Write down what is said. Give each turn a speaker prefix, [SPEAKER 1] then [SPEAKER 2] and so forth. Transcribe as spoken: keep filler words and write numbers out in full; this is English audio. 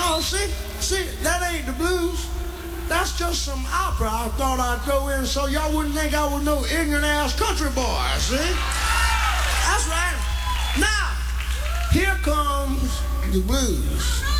[SPEAKER 1] No, see, see, that ain't the blues. That's just some opera I thought I'd throw in so y'all wouldn't think I was no ignorant-ass country boy, see? That's right. Now, here comes the blues.